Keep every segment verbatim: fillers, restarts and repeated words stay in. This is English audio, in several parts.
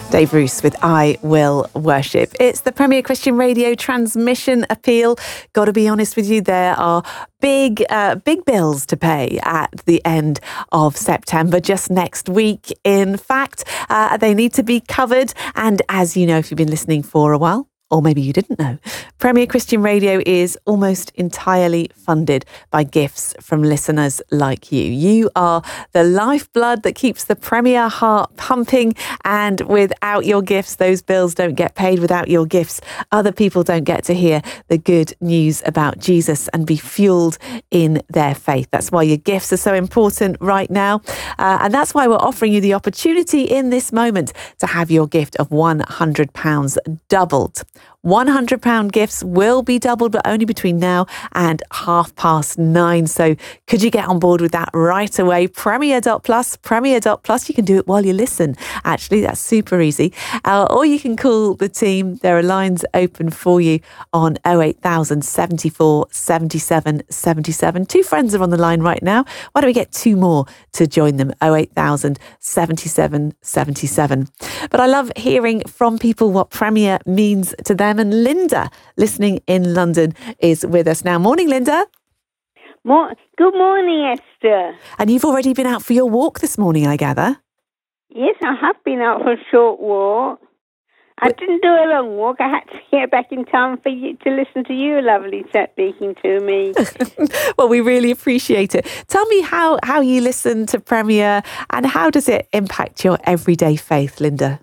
Dave Bruce with I Will Worship. It's the Premier Christian Radio transmission appeal. Got to be honest with you, there are big, uh, big bills to pay at the end of September, just next week. In fact, uh, they need to be covered. And as you know, if you've been listening for a while, or maybe you didn't know, Premier Christian Radio is almost entirely funded by gifts from listeners like you. You are the lifeblood that keeps the Premier heart pumping, and without your gifts, those bills don't get paid. Without your gifts, other people don't get to hear the good news about Jesus and be fueled in their faith. That's why your gifts are so important right now. Uh, and that's why we're offering you the opportunity in this moment to have your gift of one hundred pounds doubled. one hundred pounds gifts will be doubled, but only between now and half past nine. So could you get on board with that right away? Premier dot plus, Premier dot plus. You can do it while you listen. Actually, that's super easy. Uh, or you can call the team. There are lines open for you on oh eight thousand seventy-four seventy-seven seventy-seven. Two friends are on the line right now. Why don't we get two more to join them? oh eight thousand seventy-seven seventy-seven. But I love hearing from people what Premier means to them. And Linda, listening in London, is with us now. Morning, Linda. More, good morning, Esther. And you've already been out for your walk this morning, I gather. Yes, I have been out for a short walk. I but, didn't do a long walk. I had to get back in time for you to listen to you, lovely, speaking to me. Well, we really appreciate it. Tell me how, how you listen to Premier and how does it impact your everyday faith, Linda?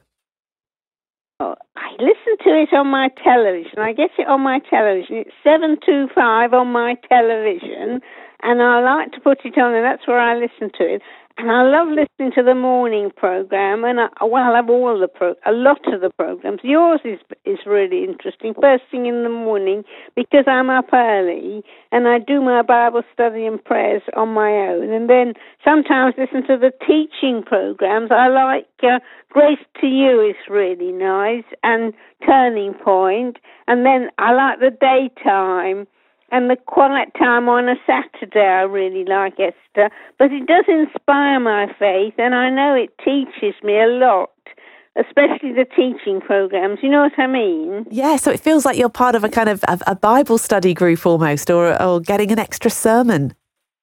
Oh, I listen to it on my television. I get it on my television. It's seven two five on my television, and I like to put it on, and that's where I listen to it. And I love listening to the morning program, and I, well, I love all the pro, a lot of the programs. Yours is is really interesting. First thing in the morning, because I'm up early, and I do my Bible study and prayers on my own, and then sometimes listen to the teaching programs. I like uh, Grace to You is really nice, and Turning Point, and then I like the daytime. And the quiet time on a Saturday I really like, Esther. But it does inspire my faith, and I know it teaches me a lot, especially the teaching programs. You know what I mean? Yeah, so it feels like you're part of a kind of a, a Bible study group almost, or, or getting an extra sermon.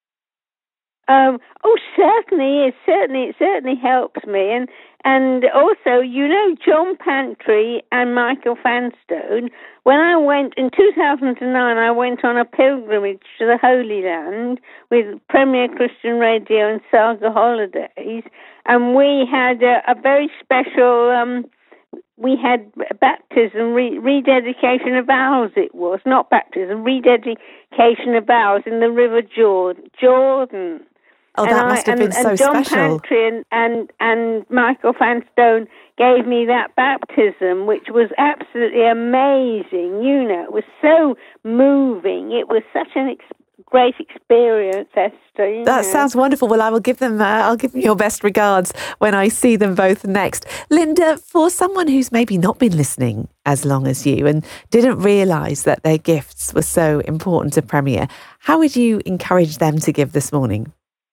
Um, oh, certainly, it certainly, it certainly helps me. And and also, you know, John Pantry and Michael Fanstone, when I went, in two thousand nine, I went on a pilgrimage to the Holy Land with Premier Christian Radio and Saga Holidays, and we had a, a very special, um, we had baptism, re- rededication of vows it was, not baptism, rededication of vows in the River Jordan. Jordan. Oh, that and must I, have been and, so and John special. Pantry and, and, and Michael Fanstone gave me that baptism, which was absolutely amazing. You know, it was so moving. It was such an ex- great experience, Esther. You that know. sounds wonderful. Well, I will give them. Uh, I'll give them your best regards when I see them both next. Linda, for someone who's maybe not been listening as long as you and didn't realise that their gifts were so important to Premier, how would you encourage them to give this morning?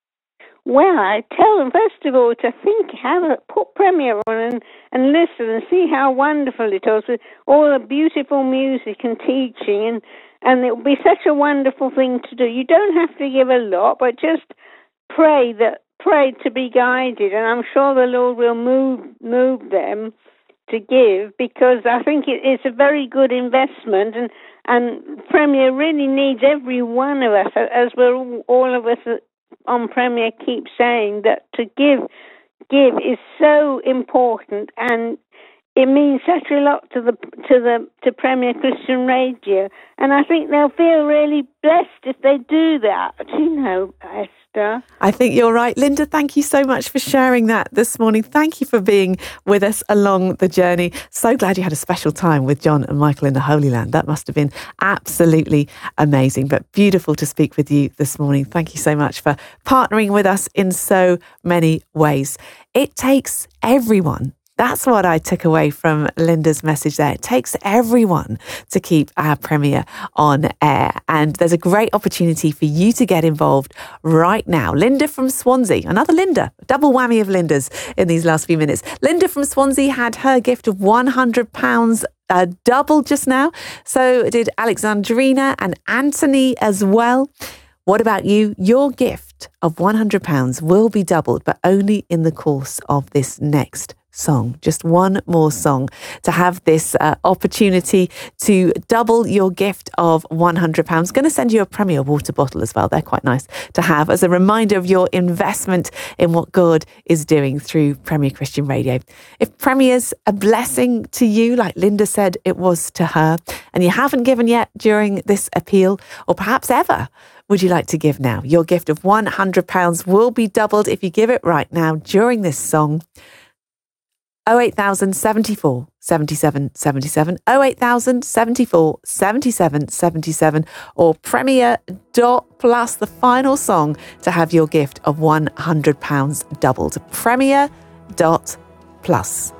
Well, I tell them, first of all, to think, have a, put Premier on and, and listen and see how wonderful it is with all the beautiful music and teaching, and, and it will be such a wonderful thing to do. You don't have to give a lot, but just pray that pray to be guided, and I'm sure the Lord will move move them to give, because I think it, it's a very good investment, and, and Premier really needs every one of us, as we're all, all of us on Premier keep saying that to give give is so important, and it means such a lot to the to the to Premier Christian Radio, and I think they'll feel really blessed if they do that. You know, Esther. I think you're right, Linda. Thank you so much for sharing that this morning. Thank you for being with us along the journey. So glad you had a special time with John and Michael in the Holy Land. That must have been absolutely amazing, but beautiful to speak with you this morning. Thank you so much for partnering with us in so many ways. It takes everyone That's what I took away from Linda's message there. It takes everyone to keep our Premier on air. And there's a great opportunity for you to get involved right now. Linda from Swansea, another Linda, double whammy of Lindas in these last few minutes. Linda from Swansea had her gift of one hundred pounds uh, doubled just now. So did Alexandrina and Anthony as well. What about you? Your gift of one hundred pounds will be doubled, but only in the course of this next song. Just one more song to have this uh, opportunity to double your gift of one hundred pounds. Going to send you a Premier water bottle as well. They're quite nice to have as a reminder of your investment in what God is doing through Premier Christian Radio. If Premier's a blessing to you, like Linda said it was to her, and you haven't given yet during this appeal, or perhaps ever, would you like to give now? Your gift of one hundred pounds will be doubled if you give it right now during this song. oh eight thousand seventy-four seventy-seven seventy-seven, oh eight thousand seventy-four seventy-seven seventy-seven, or Premier dot plus, the final song to have your gift of one hundred pounds doubled. Premier dot plus.